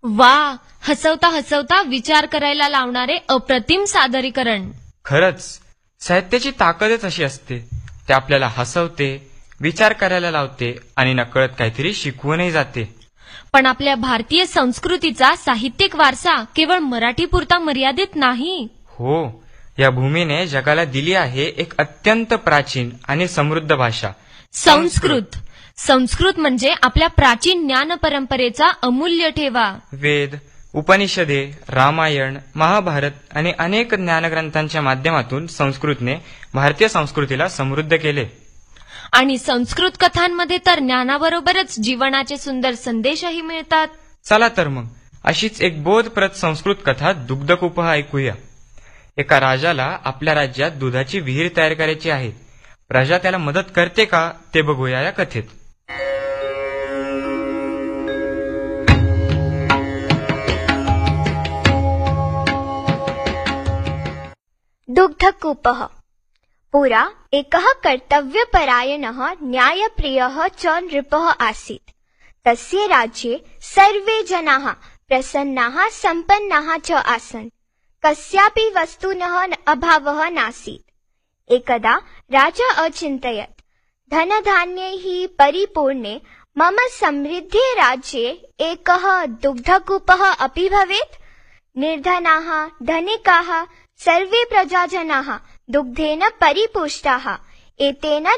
वा, हसवता हसवता विचार करायला लावणारे अप्रतिम सादरीकरण. खरंच साहित्याची ताकदच अशी असते. ते आपल्याला हसवते, विचार करायला लावते आणि नकळत काहीतरी शिकवूनही जाते. पण आपल्या भारतीय संस्कृतीचा साहित्यिक वारसा केवळ मराठीपुरता मर्यादित नाही. हो, या भूमीने जगाला दिली आहे एक अत्यंत प्राचीन आणि समृद्ध भाषा, संस्कृत. संस्कृत म्हणजे आपल्या प्राचीन ज्ञान परंपरेचा अमूल्य ठेवा. वेद, उपनिषदे, रामायण, महाभारत आणि अनेक ज्ञानग्रंथांच्या माध्यमातून संस्कृतने भारतीय संस्कृतीला समृद्ध केले. आणि संस्कृत कथांमध्ये तर ज्ञानाबरोबरच जीवनाचे सुंदर संदेशही मिळतात. चला तर मग अशीच एक बोधप्रद संस्कृत कथा दुग्धकूपः ऐकूया. एका राजाला आपल्या राज्यात दुधाची विहीर तयार करायची आहे. प्रजा त्याला मदत करते का ते बघूया या कथेत. दुग्धकूपः. पुरा एकः कर्तव्यपरायणः न्यायप्रियः च नृपः आसीत्. तस्य राज्ये सर्वे जनाः प्रसन्नाः सम्पन्नाः च आसन्. कस्यापि वस्तुनः अभावः नासीत्. एकदा राजा अचिन्तयत्, धनधान्यैः परिपूर्णे मम समृद्धे राज्ये एकः दुग्धकूपः अपि भवेत्. निर्धनाः धनिकाः सर्वे प्रजाजनाः दुग्धेन परिपुष्टाः. एतेन